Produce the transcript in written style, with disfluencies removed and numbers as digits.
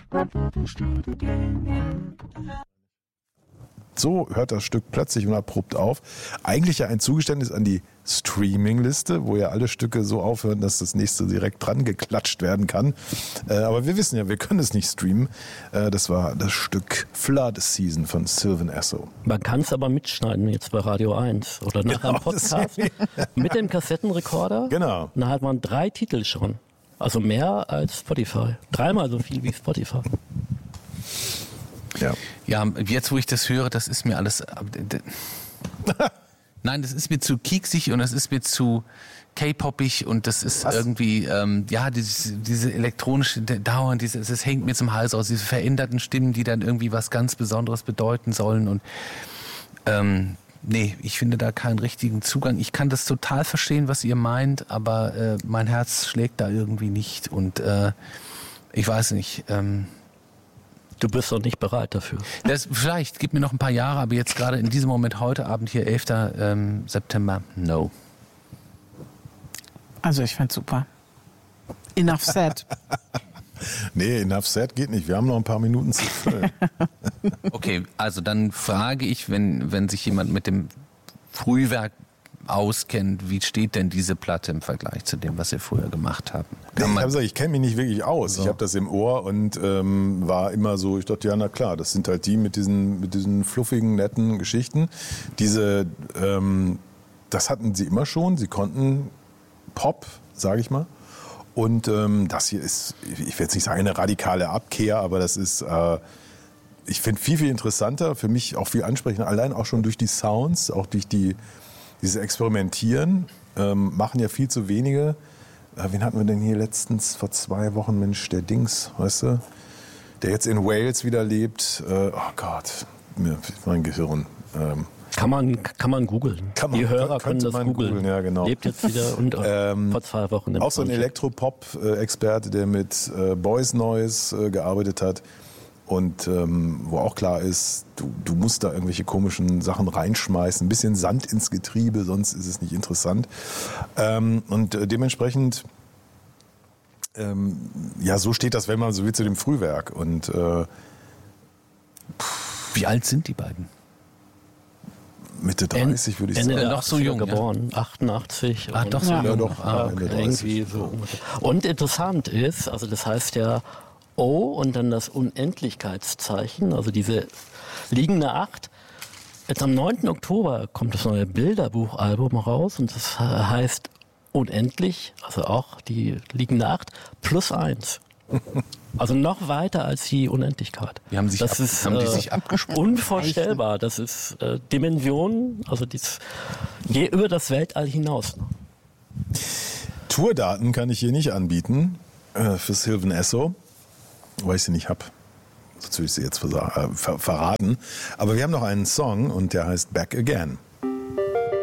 So hört das Stück plötzlich und abrupt auf. Eigentlich ja ein Zugeständnis an die Streaming-Liste, wo ja alle Stücke so aufhören, dass das nächste direkt dran geklatscht werden kann. Aber wir wissen ja, wir können es nicht streamen. Das war das Stück Flood Season von Sylvan Esso. Man kann es aber mitschneiden jetzt bei Radio 1 oder nach einem Podcast mit dem Kassettenrekorder. Genau. Da hat man 3 Titel schon. Also mehr als Spotify. 3-mal so viel wie Spotify. Ja, jetzt wo ich das höre, das ist mir alles... Nein, das ist mir zu kieksig und das ist mir zu K-poppig und das ist irgendwie, diese elektronische Dauer, das hängt mir zum Hals aus, diese veränderten Stimmen, die dann irgendwie was ganz Besonderes bedeuten sollen und nee, ich finde da keinen richtigen Zugang. Ich kann das total verstehen, was ihr meint, aber mein Herz schlägt da irgendwie nicht und ich weiß nicht, Du bist doch nicht bereit dafür. Vielleicht, gib mir noch ein paar Jahre, aber jetzt gerade in diesem Moment, heute Abend hier, 11. September, no. Also ich find's super. Enough said. Nee, Enough said geht nicht. Wir haben noch ein paar Minuten zu füllen. Okay, also dann frage ich, wenn sich jemand mit dem Frühwerk auskennt, wie steht denn diese Platte im Vergleich zu dem, was ihr früher gemacht habt? Ich kenne mich nicht wirklich aus. So. Ich habe das im Ohr und war immer so, ich dachte, ja, na klar, das sind halt die mit diesen fluffigen, netten Geschichten. Das hatten sie immer schon. Sie konnten Pop, sage ich mal. Und das hier ist, ich will jetzt nicht sagen eine radikale Abkehr, aber das ist, ich finde viel, viel interessanter, für mich auch viel ansprechender, allein auch schon durch die Sounds, auch durch dieses Experimentieren, machen ja viel zu wenige. Wen hatten wir denn hier letztens vor 2 Wochen? Mensch, der Dings, weißt du? Der jetzt in Wales wieder lebt. Oh Gott, mein Gehirn. Kann man googeln. Die Hörer können das googeln. Ja, genau. Lebt jetzt wieder und vor 2 Wochen. Auch so ein Elektropop-Experte, der mit Boys Noise gearbeitet hat. Und wo auch klar ist, du musst da irgendwelche komischen Sachen reinschmeißen, ein bisschen Sand ins Getriebe, sonst ist es nicht interessant. Und dementsprechend, so steht das, wenn man so will, zu dem Frühwerk. Und wie alt sind die beiden? Mitte 30 würde ich sagen. Noch so jung geboren, 88. Ah, doch so jung. Doch, Ende 30. Irgendwie so. Und interessant ist, also das heißt ja O und dann das Unendlichkeitszeichen, also diese liegende 8. Jetzt am 9. Oktober kommt das neue Bilderbuchalbum raus und das heißt Unendlich, also auch die liegende 8 plus 1. Also noch weiter als die Unendlichkeit. Die haben die sich abgesprochen? Unvorstellbar. Das ist Dimension, also geht über das Weltall hinaus. Tourdaten kann ich hier nicht anbieten für Sylvan Esso, weil ich sie nicht habe. Sonst würde ich sie jetzt verraten. Aber wir haben noch einen Song und der heißt Back Again.